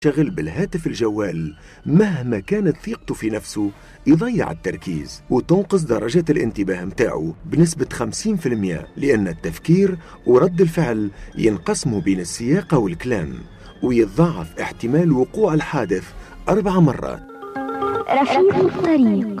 شغل بالهاتف الجوال مهما كانت ثقته في نفسه يضيع التركيز وتنقص درجة الانتباه متاعه بنسبة 50%، لأن التفكير ورد الفعل ينقسموا بين السياقة والكلام، ويتضاعف احتمال وقوع الحادث 4 مرات. رفيق الطريق.